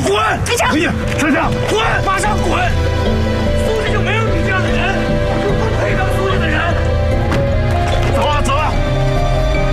滚！ 飞翔， 回去，丞相，滚！马上滚！